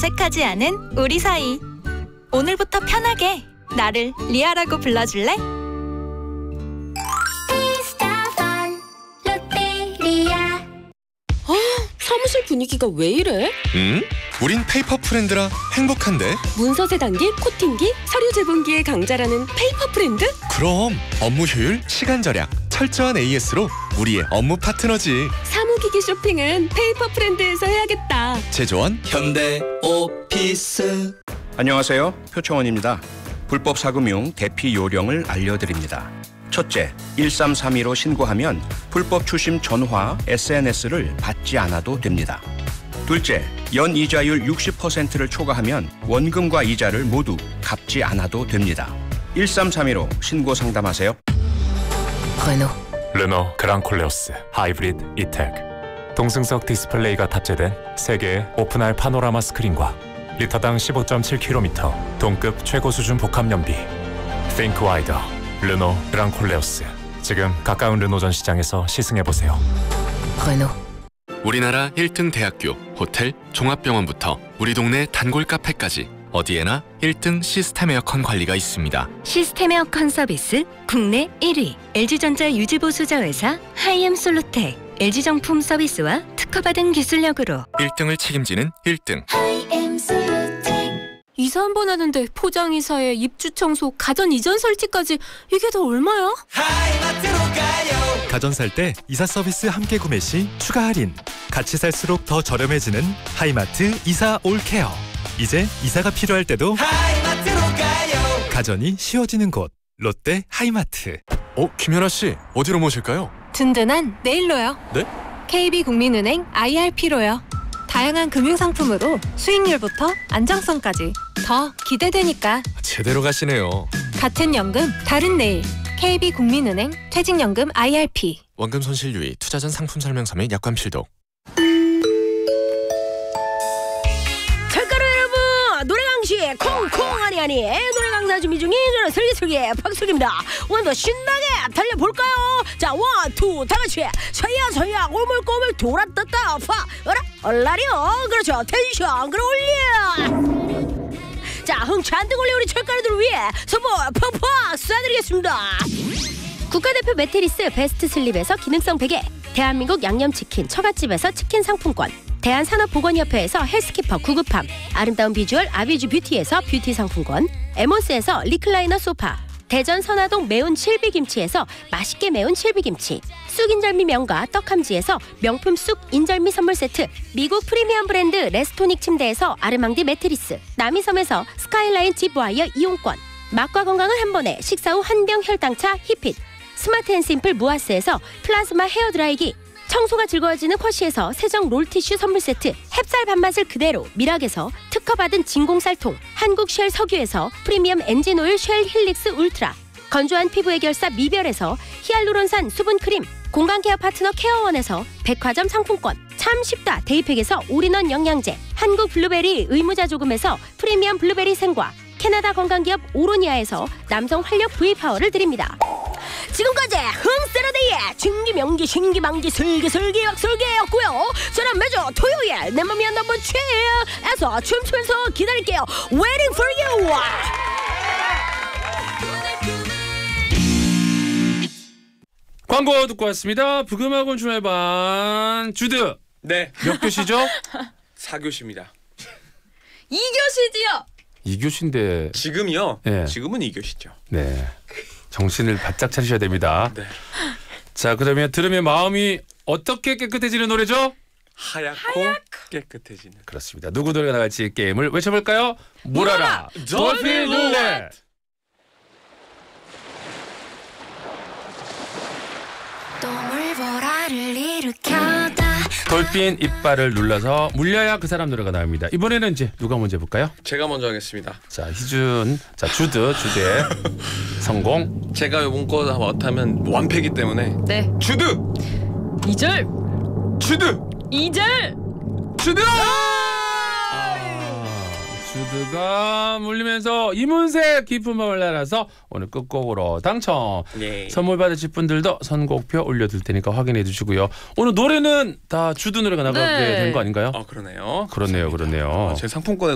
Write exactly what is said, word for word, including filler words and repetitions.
어색하지 않은 우리 사이. 오늘부터 편하게 나를 리아라고 불러줄래? 사무실 분위기가 왜 이래? 응? 우린 페이퍼 프렌드라 행복한데? 문서 세단기, 코팅기, 서류 제본기의 강자라는 페이퍼 프렌드? 그럼 업무 효율, 시간 절약, 철저한 에이에스로 우리의 업무 파트너지. 사무기기 쇼핑은 페이퍼 프렌드에서 해야겠다. 제조원 현대 오피스. 안녕하세요. 표창원입니다. 불법 사금융 대피 요령을 알려드립니다. 첫째, 일삼삼이로 신고하면 불법 추심 전화, 에스엔에스를 받지 않아도 됩니다. 둘째, 연이자율 육십 퍼센트를 초과하면 원금과 이자를 모두 갚지 않아도 됩니다. 일삼삼이로 신고 상담하세요. 르노 르노 그랑콜레오스 하이브리드 이텍. 동승석 디스플레이가 탑재된 세 개의 오픈할 파노라마 스크린과 리터당 십오 점 칠 킬로미터 동급 최고 수준 복합 연비. Think wider. 르노 그랑콜레오스. 지금 가까운 르노전 시장에서 시승해보세요. 르노. 우리나라 일 등 대학교, 호텔, 종합병원부터 우리 동네 단골 카페까지 어디에나 일 등 시스템 에어컨 관리가 있습니다. 시스템 에어컨 서비스 국내 일 위 엘지전자 유지보수자 회사 하이엠솔루텍. 엘지정품 서비스와 특허받은 기술력으로 일 등을 책임지는 일 등 하이엠솔루텍. 이사 한 번 하는데 포장이사에 입주 청소, 가전 이전 설치까지 이게 다 얼마야? 하이마트로 가요. 가전 살 때 이사 서비스 함께 구매 시 추가 할인. 같이 살수록 더 저렴해지는 하이마트 이사 올케어. 이제 이사가 필요할 때도 하이마트로 가요. 가전이 쉬워지는 곳 롯데 하이마트. 어? 김연아 씨, 어디로 모실까요? 든든한 내일로요. 네? 케이비국민은행 아이알피로요. 다양한 금융상품으로 수익률부터 안정성까지 더 기대되니까. 제대로 가시네요. 같은 연금 다른 내일. 케이비국민은행 퇴직연금 아이알피. 원금 손실 유의, 투자 전 상품 설명서 및 약관 필독. 철가루 여러분, 노래 강시 콩콩 아니 아니 노래 강사 준비 중인 저는 슬기슬기 박슬기입니다. 오늘도 신나게 달려볼까요? 자, 원, 투, 다 같이 서야 서야 꼬물꼬물 돌아떴다 파 어라 얼라리요. 그렇죠. 텐션 끌어올려. 자, 흥 잔뜩 올려 우리 철가루들을 위해 선물 펑펑 쏴드리겠습니다. 국가대표 매트리스 베스트 슬립에서 기능성 베개, 대한민국 양념치킨 처갓집에서 치킨 상품권, 대한산업보건협회에서 헬스키퍼 구급함, 아름다운 비주얼 아비주 뷰티에서 뷰티 상품권, 에모스에서 리클라이너 소파, 대전 선화동 매운 칠비김치에서 맛있게 매운 칠비김치, 쑥인절미 명가 떡함지에서 명품 쑥 인절미 선물 세트, 미국 프리미엄 브랜드 레스토닉 침대에서 아르망디 매트리스, 남이섬에서 스카이라인 집와이어 이용권, 맛과 건강을 한 번에 식사 후 한병 혈당차 히핏, 스마트 앤 심플 무아스에서 플라즈마 헤어드라이기, 청소가 즐거워지는 쿼시에서 세정 롤티슈 선물 세트, 햅쌀 밥맛을 그대로 미락에서 특허받은 진공쌀통, 한국 쉘 석유에서 프리미엄 엔진오일 쉘 힐릭스 울트라, 건조한 피부 해결사 미별에서 히알루론산 수분크림, 공간케어 파트너 케어원에서 백화점 상품권, 참 쉽다 데이팩에서 올인원 영양제, 한국 블루베리 의무자조금에서 프리미엄 블루베리 생과, 캐나다 건강기업 오로니아에서 남성 활력 V파워를 드립니다. 지금까지 흥세라데이의 진기명기 신기망기 슬기슬기 약슬기였고요. 저는 매주 토요일 내 맘이 한 넘버 칠에서 춤추면서 기다릴게요. Waiting for you. 광고 듣고 왔습니다. 부금학원 주말반 주드. 네. 몇 교시죠? 사 교시입니다. 이 교시지요. 이 교시인데 지금이요? 네. 지금은 이 교시죠. 네. 정신을 바짝 차리셔야 됩니다. 네. 자, 그러면 들으면 마음이 어떻게 깨끗해지는 노래죠? 하얗고, 하얗고. 깨끗해지는. 그렇습니다. 누구 노래가 나갈지 게임을 외쳐볼까요? 몰아라 돌핀 룰렛. 돌핀 이빨을 눌러서 물려야 그 사람 노래가 나옵니다. 이번에는 이제 누가 먼저 해볼까요? 제가 먼저 하겠습니다. 자, 희준, 자 주드, 주드의 성공. 제가 이번 거 맡으면 완패기 때문에. 네. 주드. 이 절. 주드. 이 절. 주드. 주드가 물리면서 이문세 깊은 밤을 날아서 오늘 끝곡으로 당첨. 네. 선물 받으실 분들도 선곡표 올려둘 테니까 확인해 주시고요. 오늘 노래는 다 주드 노래가 나가게 네. 된 거 아닌가요? 아, 그러네요. 그렇네요, 그러네요. 아, 제 상품권에